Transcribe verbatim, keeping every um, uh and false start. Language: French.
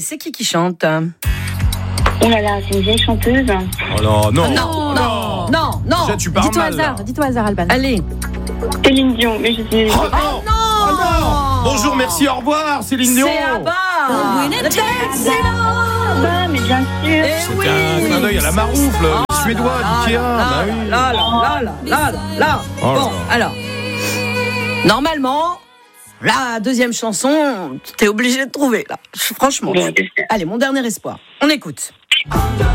c'est qui qui chante? Oh là là, c'est une vieille chanteuse. Oh non, non, Non, non, non, non. Déjà, tu pars Dis-toi mal, hasard, là. dis-toi hasard, Alban. Allez. Céline Dion, mais je sais. Oh non, non, oh non. Bonjour, merci, au revoir, Céline Dion. C'est Abba. Ah, mais bien sûr. Eh C'était oui. un clin d'œil à la maroufle, Oh suédois, là d'Ikea. là, Bah oui. là, là, là, là, là, là, là. Oh là Bon, là. alors, normalement, la deuxième chanson, t'es obligé de trouver, là. Franchement. Bon, j'espère. Allez, mon dernier espoir. On écoute.